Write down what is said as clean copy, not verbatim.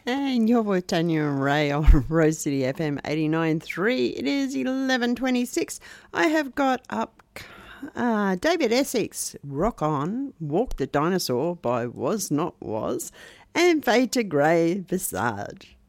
And you're with Tanya and Ray on Rose City FM 89.3. It is 11:26. I have got up David Essex, Rock On, Walk the Dinosaur by Was Not Was, and Fade to Grey, Visage.